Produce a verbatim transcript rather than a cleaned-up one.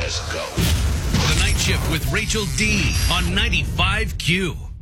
Let's go. The Night Shift with Rachel D on ninety-five Q.